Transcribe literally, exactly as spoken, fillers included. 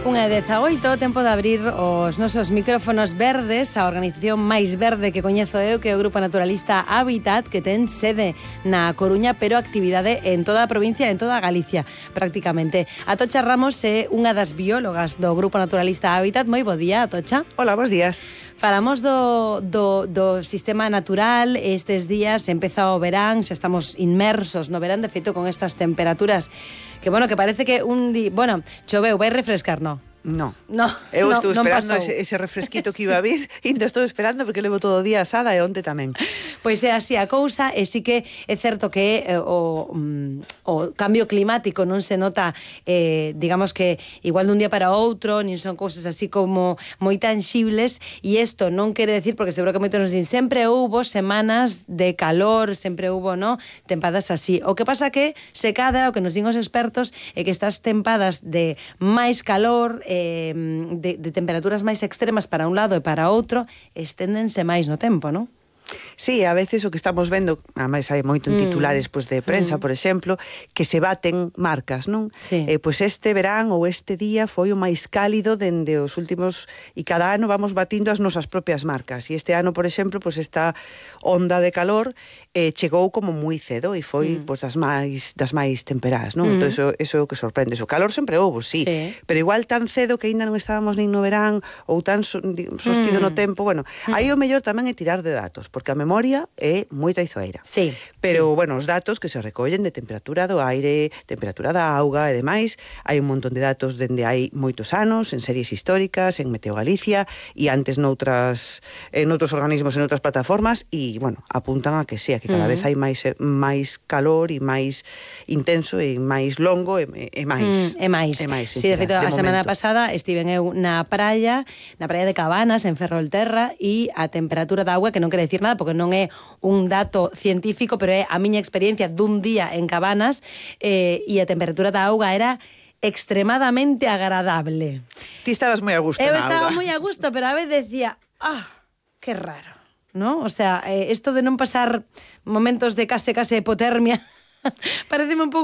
Unha e dezaoito, tempo de abrir os nosos micrófonos verdes a organización máis verde que coñezo eu, que é o Grupo Naturalista Hábitat, que ten sede na Coruña, pero actividade en toda a provincia, en toda a Galicia, prácticamente. Atocha Ramos é unha das biólogas do Grupo Naturalista Hábitat. Moi bo día, Atocha. Hola, bons días. Falamos do, do, do sistema natural. Estes días empeza o verán, xa estamos inmersos no verán, de feito, con estas temperaturas que, bueno, que parece que un día... Bueno, choveu, vai refrescar, non? No. No, Eu no, estou non esperando pasou. ese, ese refresquito que iba a vir e ainda estou esperando porque levo todo o día asada e onte tamén. Pois é así a cousa, e sí que é certo que eh, o, um, o cambio climático non se nota, eh, digamos que igual dun día para outro, nin son cousas así como moi tangibles, e isto non quere decir, porque seguro que moitos nos din, sempre houbo semanas de calor, sempre houbo, no, tempadas así. O que pasa que se cadra, o que nos din os expertos, é que estas tempadas de máis calor, eh, de, de temperaturas máis extremas para un lado e para outro, esténdense máis no tempo, non? Sí, a veces o que estamos vendo, ademais hai moito en titulares mm. pues, de prensa, mm. por exemplo, que se baten marcas, non? Sí. Eh, pois pues este verán ou este día foi o máis cálido dende os últimos, e cada ano vamos batindo as nosas propias marcas, e este ano, por exemplo, pues esta onda de calor eh, chegou como moi cedo e foi mm. pues, das máis das máis temperadas, non? Mm. Entón, eso, eso é o que sorprende. O calor sempre houbo, sí, sí, pero igual tan cedo que aínda non estábamos nin no verán ou tan so, sostido mm. no tempo, bueno, mm. aí o mellor tamén é tirar de datos, porque a memoria é moi traizoeira. Sí. Pero, sí. bueno, os datos que se recollen de temperatura do aire, temperatura da auga e demais, hai un montón de datos dende hai moitos anos, en series históricas, en Meteo Galicia, e antes noutras, en outros organismos, en outras plataformas, e, bueno, apuntan a que sí, a que cada uh -huh. vez hai máis máis calor e máis intenso e máis longo e, e máis. Mm, e máis. E máis, sí, de feito, a semana pasada estiven eu na praia, na praia de Cabanas, en Ferrolterra, e a temperatura da auga, que non quere decir nada, porque non é un dato científico, pero é a miña experiencia dun día en Cabanas, eh, e a temperatura da auga era extremadamente agradable. Ti estabas moi a gusto eu na auga. Eu estaba moi a gusto, pero a vez decía, ah, que raro, ¿no? O sea, eh, esto de non pasar momentos de case case hipotermia, pareceme un pouco